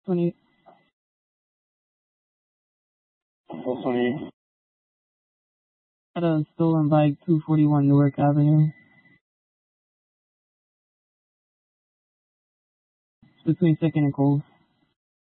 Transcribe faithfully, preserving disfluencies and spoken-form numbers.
twenty. twenty. Had a stolen bike, two forty-one Newark Avenue. Between Second and Cove.